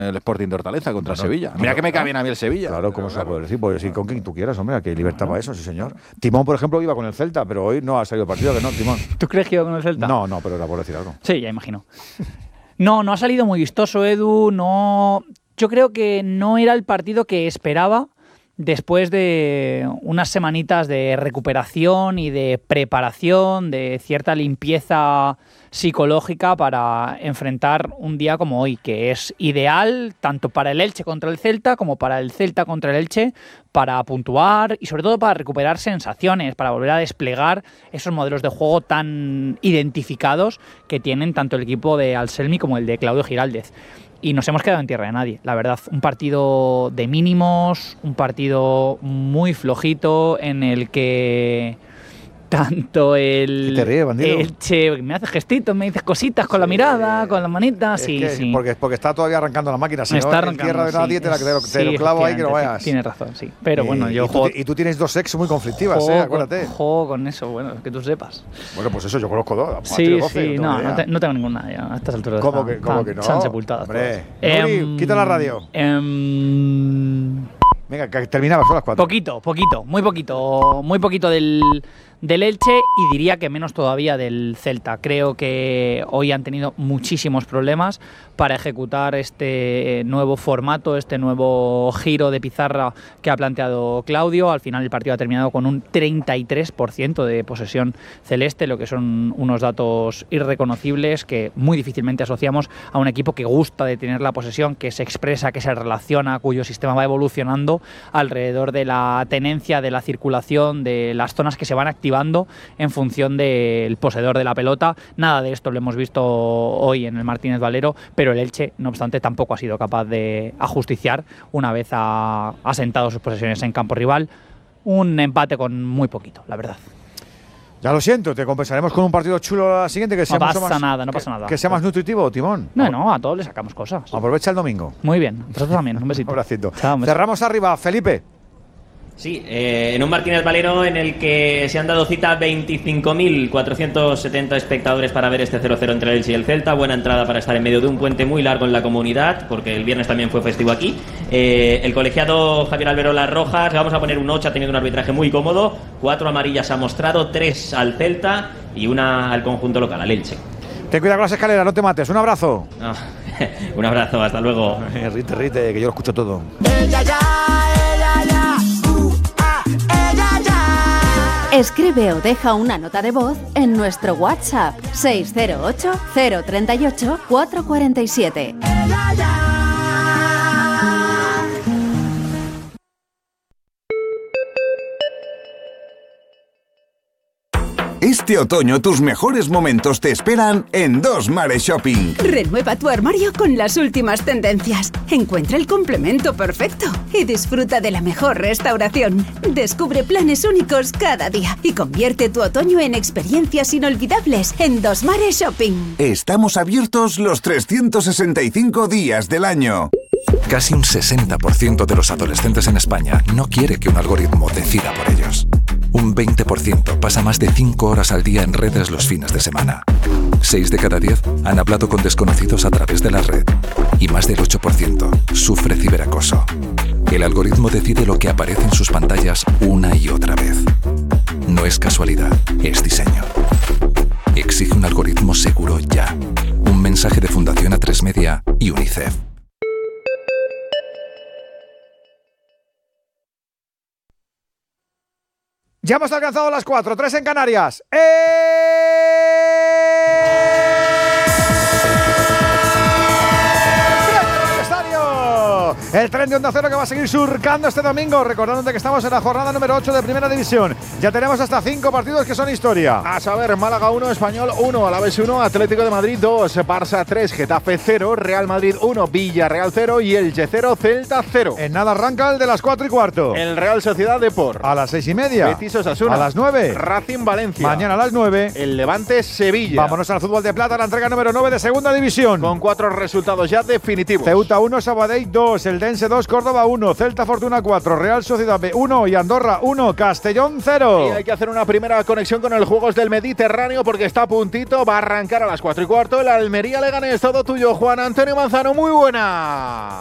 el Sporting de Hortaleza contra Sevilla. Mira que me cae bien a mí el Sevilla. Claro, ¿cómo se va a poder decir? Puedes ir con quien tú quieras, hombre, que hay libertad para eso, sí señor. Timón, por ejemplo, iba con el Celta, pero hoy no ha salido partido, que no, Timón. ¿Tú crees que iba con el Celta? No, pero era por decir algo. Sí, ya imagino. No ha salido muy vistoso, Edu, no... Yo creo que no era el partido que esperaba después de unas semanitas de recuperación y de preparación, de cierta limpieza psicológica para enfrentar un día como hoy, que es ideal tanto para el Elche contra el Celta como para el Celta contra el Elche, para puntuar y sobre todo para recuperar sensaciones, para volver a desplegar esos modelos de juego tan identificados que tienen tanto el equipo de Anselmi como el de Claudio Giraldez. Y nos hemos quedado en tierra de nadie, la verdad. Un partido de mínimos, un partido muy flojito en el que tanto el... ¿Qué te ríes, bandido? Elche me hace gestitos, me dices cositas con la mirada, con las manitas, sí. Porque está todavía arrancando la máquina. Si está arrancando, tierra de nadie, te lo clavo ahí que no vayas. Tienes razón, sí. Pero bueno, yo juego... Y tú tienes dos ex muy conflictivas, acuérdate. Juego con eso, bueno, que tú sepas. Bueno, pues eso, yo conozco dos. Sí, no tengo ninguna ya a estas alturas. ¿Cómo que no? Están sepultadas. Hombre, Nuri, quita la radio. Venga, que terminaba, son las 4. Muy poquito del Elche y diría que menos todavía del Celta. Creo que hoy han tenido muchísimos problemas para ejecutar este nuevo formato, este nuevo giro de pizarra que ha planteado Claudio. Al final el partido ha terminado con un 33% de posesión celeste, lo que son unos datos irreconocibles que muy difícilmente asociamos a un equipo que gusta de tener la posesión, que se expresa, que se relaciona, cuyo sistema va evolucionando alrededor de la tenencia, de la circulación, de las zonas que se van activando en función del poseedor de la pelota. Nada de esto lo hemos visto hoy en el Martínez Valero, pero el Elche, no obstante, tampoco ha sido capaz de ajusticiar una vez ha asentado sus posesiones en campo rival. Un empate con muy poquito, la verdad. Ya lo siento, te compensaremos con un partido chulo la siguiente, que sea no pasa nada. Que sea más nutritivo, Timón. No, a todos le sacamos cosas. Aprovecha el domingo. Muy bien, vosotros también, un besito. Un abracito. Chao, Cerramos arriba, Felipe. Sí, en un Martínez Valero en el que se han dado cita 25.470 espectadores para ver este 0-0 entre el Elche y el Celta. Buena entrada para estar en medio de un puente muy largo en la comunidad, porque el viernes también fue festivo aquí. El colegiado Javier Alberola Rojas, le vamos a poner un 8, ha tenido un arbitraje muy cómodo. 4 amarillas ha mostrado, 3 al Celta y una al conjunto local, al Elche. Ten cuidado con las escaleras, no te mates. Un abrazo. No, un abrazo, hasta luego. Rite, que yo lo escucho todo. Escribe o deja una nota de voz en nuestro WhatsApp 608 038 447. Este otoño tus mejores momentos te esperan en Dos Mares Shopping. Renueva tu armario con las últimas tendencias. Encuentra el complemento perfecto y disfruta de la mejor restauración. Descubre planes únicos cada día y convierte tu otoño en experiencias inolvidables en Dos Mares Shopping. Estamos abiertos los 365 días del año. Casi un 60% de los adolescentes en España no quiere que un algoritmo decida por ellos. Un 20% pasa más de 5 horas al día en redes los fines de semana. 6 de cada 10 han hablado con desconocidos a través de la red. Y más del 8% sufre ciberacoso. El algoritmo decide lo que aparece en sus pantallas una y otra vez. No es casualidad, es diseño. Exige un algoritmo seguro ya. Un mensaje de Fundación A3 Media y UNICEF. Ya hemos alcanzado las 4, 3 en Canarias. El tren de Onda Cero que va a seguir surcando este domingo, recordándote que estamos en la jornada número 8 de Primera División. Ya tenemos hasta 5 partidos que son historia. A saber, Málaga 1, Español 1, Alavés 1, Atlético de Madrid 2, Barça 3, Getafe 0, Real Madrid 1, Villarreal 0 y Elche 0, Celta 0. En nada arranca el de las 4:15. El Real Sociedad Depor. A las 6:30. Betis Osasuna. A las 9. Racing Valencia. Mañana a las 9. El Levante Sevilla. Vámonos al fútbol de plata, la entrega número 9 de Segunda División. Con 4 resultados ya definitivos. Ceuta 1, Sabadell 2, el Eldense 2, Córdoba 1, Celta Fortuna 4, Real Sociedad B 1 y Andorra 1, Castellón 0. Y hay que hacer una primera conexión con el Juegos del Mediterráneo porque está a puntito, va a arrancar a las 4:15. El Almería Leganés, todo tuyo, Juan Antonio Manzano, muy buena.